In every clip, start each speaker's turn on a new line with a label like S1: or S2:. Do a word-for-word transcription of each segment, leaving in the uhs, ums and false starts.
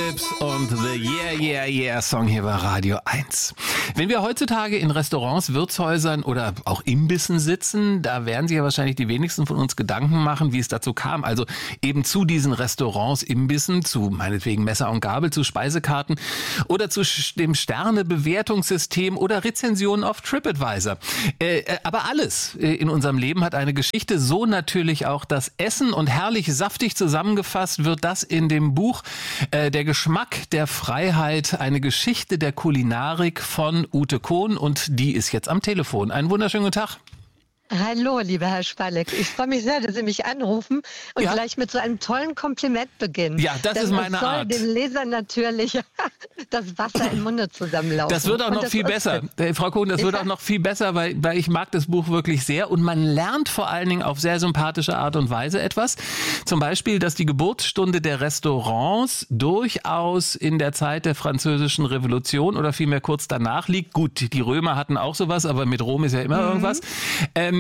S1: Phillips und The Yeah, Yeah, Yeah Song hier bei Radio eins. Wenn wir heutzutage in Restaurants, Wirtshäusern oder auch Imbissen sitzen, da werden sich ja wahrscheinlich die wenigsten von uns Gedanken machen, wie es dazu kam. Also eben zu diesen Restaurants, Imbissen, zu meinetwegen Messer und Gabel, zu Speisekarten oder zu dem Sterne-Bewertungssystem oder Rezensionen auf TripAdvisor. Äh, aber alles in unserem Leben hat eine Geschichte, so natürlich auch das Essen, und herrlich saftig zusammengefasst wird das in dem Buch äh, Der Geschmack der Freiheit, eine Geschichte der Kulinarik von Ute Kohn, und die ist jetzt am Telefon. Einen wunderschönen guten Tag.
S2: Hallo, lieber Herr Spalleck. Ich freue mich sehr, dass Sie mich anrufen und ja. gleich mit so einem tollen Kompliment beginnen.
S1: Ja, das
S2: Denn
S1: ist meine
S2: es soll
S1: Art.
S2: dem Leser natürlich das Wasser im Munde zusammenlaufen.
S1: Das wird auch noch viel besser. Äh, Frau Kohn, das ja. wird auch noch viel besser, weil, weil ich mag das Buch wirklich sehr, und man lernt vor allen Dingen auf sehr sympathische Art und Weise etwas. Zum Beispiel, dass die Geburtsstunde der Restaurants durchaus in der Zeit der Französischen Revolution oder vielmehr kurz danach liegt. Gut, die Römer hatten auch sowas, aber mit Rom ist ja immer mhm. irgendwas. Ähm,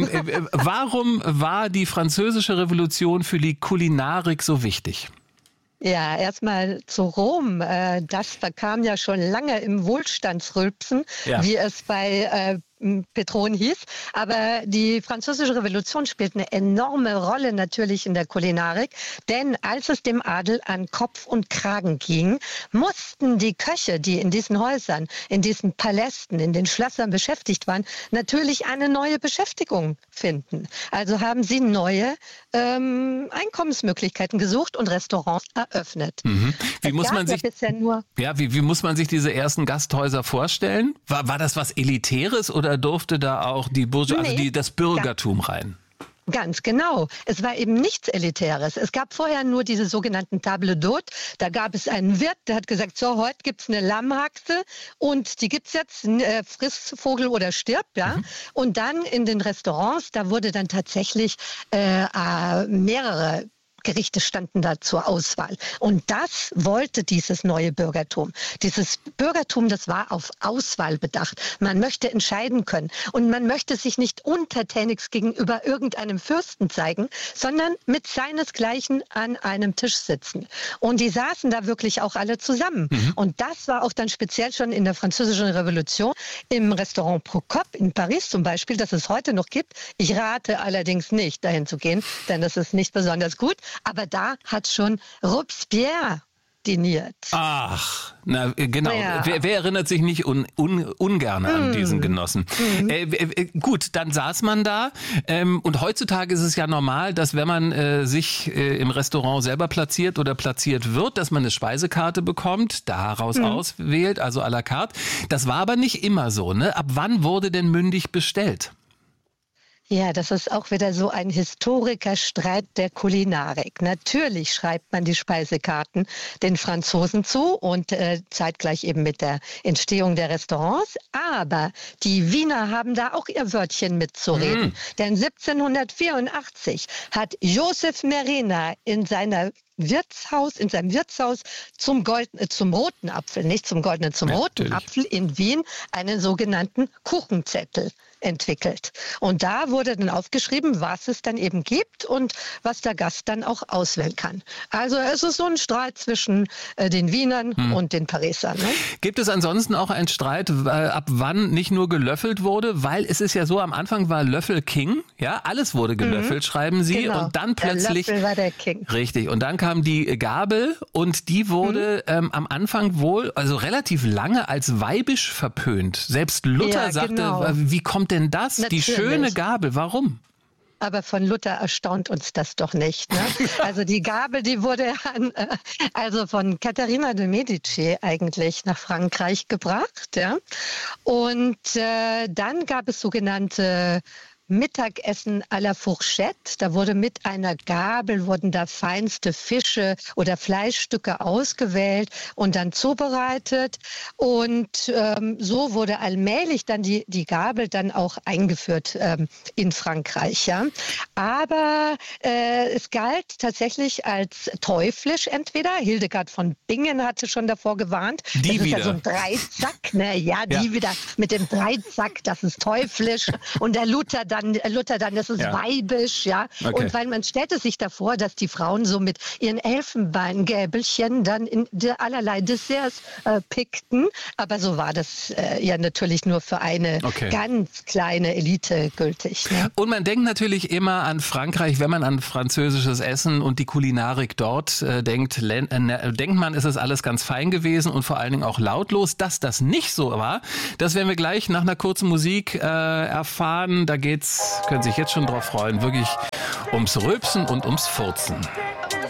S1: Warum war die Französische Revolution für die Kulinarik so wichtig?
S2: Ja, erstmal zu Rom. Das verkam ja schon lange im Wohlstandsrülpsen, ja. wie es bei Petron hieß. Aber die Französische Revolution spielt eine enorme Rolle natürlich in der Kulinarik, denn als es dem Adel an Kopf und Kragen ging, mussten die Köche, die in diesen Häusern, in diesen Palästen, in den Schlössern beschäftigt waren, natürlich eine neue Beschäftigung finden. Also haben sie neue ähm, Einkommensmöglichkeiten gesucht und Restaurants eröffnet.
S1: Mhm. Wie, muss man sich,
S2: ja bisher nur
S1: ja, wie, wie muss man sich diese ersten Gasthäuser vorstellen? War, war das was Elitäres oder Oder durfte da auch die Bourgeoisie, nee, also die, das Bürgertum rein?
S2: Ganz genau. Es war eben nichts Elitäres. Es gab vorher nur diese sogenannten Table d'Hôte. Da gab es einen Wirt, der hat gesagt, so, heute gibt's eine Lammhaxe und die gibt's jetzt, äh, friss Vogel oder stirb, ja. Mhm. Und dann in den Restaurants, da wurde dann tatsächlich äh, äh, mehrere Gerichte standen da zur Auswahl. Und das wollte dieses neue Bürgertum. Dieses Bürgertum, das war auf Auswahl bedacht. Man möchte entscheiden können. Und man möchte sich nicht untertänigst gegenüber irgendeinem Fürsten zeigen, sondern mit seinesgleichen an einem Tisch sitzen. Und die saßen da wirklich auch alle zusammen. Mhm. Und das war auch dann speziell schon in der Französischen Revolution im Restaurant Procop in Paris zum Beispiel, das es heute noch gibt. Ich rate allerdings nicht, dahin zu gehen, denn das ist nicht besonders gut. Aber da hat schon Robespierre diniert.
S1: Ach, na genau.
S2: Ja.
S1: Wer, wer erinnert sich nicht un, un, ungern an mm. diesen Genossen? Mm. Äh, äh, gut, dann saß man da. Ähm, und heutzutage ist es ja normal, dass wenn man äh, sich äh, im Restaurant selber platziert oder platziert wird, dass man eine Speisekarte bekommt, daraus mm. auswählt, also à la carte. Das war aber nicht immer so, ne? Ab wann wurde denn mündig bestellt?
S2: Ja, das ist auch wieder so ein Historikerstreit der Kulinarik. Natürlich schreibt man die Speisekarten den Franzosen zu und äh, zeitgleich eben mit der Entstehung der Restaurants. Aber die Wiener haben da auch ihr Wörtchen mitzureden. Mhm. Denn siebzehnhundertvierundachtzig hat Joseph Merina in seiner Wirtshaus, in seinem Wirtshaus zum Golden, äh, zum roten Apfel, nicht zum goldenen, zum ja, roten natürlich. Apfel in Wien einen sogenannten Kuchenzettel entwickelt. Und da wurde dann aufgeschrieben, was es dann eben gibt und was der Gast dann auch auswählen kann. Also es ist so ein Streit zwischen äh, den Wienern hm. und den Parisern. Ne?
S1: Gibt es ansonsten auch einen Streit, äh, ab wann nicht nur gelöffelt wurde? Weil es ist ja so, am Anfang war Löffel King, ja, alles wurde gelöffelt, mhm. schreiben Sie. Genau. Und dann plötzlich...
S2: Der Löffel war der King.
S1: Richtig. Und dann kam die Gabel und die wurde mhm. ähm, am Anfang wohl, also relativ lange als weibisch verpönt. Selbst Luther
S2: ja,
S1: sagte,
S2: genau.
S1: wie kommt denn das?
S2: Natürlich.
S1: Die schöne Gabel, warum?
S2: Aber von Luther erstaunt uns das doch nicht. Ne? Also die Gabel, die wurde an, äh, also von Katharina de Medici eigentlich nach Frankreich gebracht. Ja? Und äh, dann gab es sogenannte Mittagessen à la Fourchette. Da wurde mit einer Gabel, wurden da feinste Fische oder Fleischstücke ausgewählt und dann zubereitet. Und ähm, so wurde allmählich dann die, die Gabel dann auch eingeführt ähm, in Frankreich. Ja. Aber äh, es galt tatsächlich als teuflisch entweder. Hildegard von Bingen hatte schon davor gewarnt.
S1: Die
S2: das
S1: wieder.
S2: ist ja so ein Dreizack. Ne? Ja, die
S1: ja.
S2: wieder mit dem Dreizack, das ist teuflisch. Und der Luther da dann, äh, Luther dann, das ist
S1: Ja.
S2: weibisch, ja.
S1: Okay.
S2: Und weil man stellte sich davor, dass die Frauen so mit ihren Elfenbeingäbelchen dann in de allerlei Desserts äh, pickten. Aber so war das äh, ja natürlich nur für eine
S1: Okay.
S2: ganz kleine Elite gültig. Ne?
S1: Und man denkt natürlich immer an Frankreich, wenn man an französisches Essen und die Kulinarik dort äh, denkt, len- äh, denkt man, ist es alles ganz fein gewesen und vor allen Dingen auch lautlos. Dass das nicht so war, das werden wir gleich nach einer kurzen Musik äh, erfahren. Da geht's, können Sie sich jetzt schon drauf freuen, wirklich ums Rülpsen und ums Furzen.